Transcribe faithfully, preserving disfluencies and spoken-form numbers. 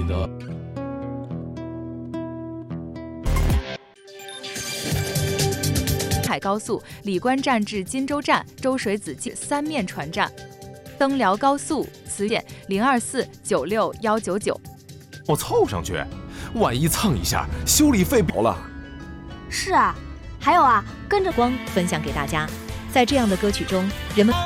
得。 海高速李官站至金州站、周水子至三面船站。登辽高速磁线零二四九六幺九九。 我凑上去，万一蹭一下，修理费薄了。 是啊，还有啊，跟着光分享给大家，在这样的歌曲中，人们。